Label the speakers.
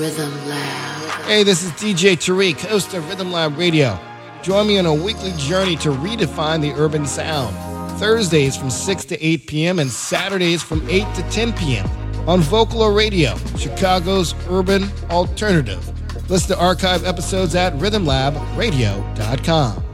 Speaker 1: Rhythm Lab.
Speaker 2: Hey, this is DJ Tariq, host of Rhythm Lab Radio. Join me on a weekly journey to redefine the urban sound. Thursdays from 6 to 8 p.m. and Saturdays from 8 to 10 p.m. on Vocalo Radio, Chicago's urban alternative. Listen to archive episodes at rhythmlabradio.com.